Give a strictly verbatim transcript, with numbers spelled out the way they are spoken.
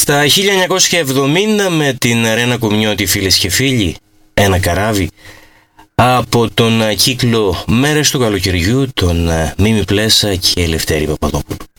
Στα χίλια εννιακόσια εβδομήντα με την Ρένα Κομνιώτη, φίλες και φίλοι, ένα καράβι, από τον κύκλο Μέρες του Καλοκαιριού, τον Μίμη Πλέσα και Ελευθέρη Παπαδόπουλου.